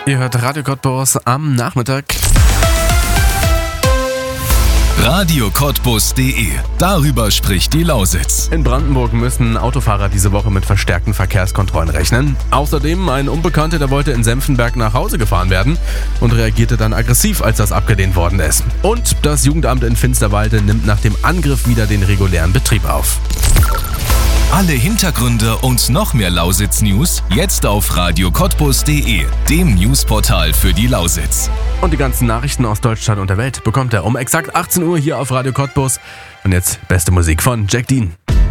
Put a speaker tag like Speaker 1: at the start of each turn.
Speaker 1: Ihr hört Radio Cottbus am Nachmittag.
Speaker 2: radiocottbus.de. Darüber spricht die Lausitz.
Speaker 1: In Brandenburg müssen Autofahrer diese Woche mit verstärkten Verkehrskontrollen rechnen. Außerdem ein Unbekannter, der wollte in Senftenberg nach Hause gefahren werden und reagierte dann aggressiv, als das abgelehnt worden ist. Und das Jugendamt in Finsterwalde nimmt nach dem Angriff wieder den regulären Betrieb auf.
Speaker 2: Alle Hintergründe und noch mehr Lausitz-News jetzt auf radiocottbus.de, dem Newsportal für die Lausitz.
Speaker 1: Und die ganzen Nachrichten aus Deutschland und der Welt bekommt er um exakt 18 Uhr hier auf Radio Cottbus. Und jetzt beste Musik von Jack Dean.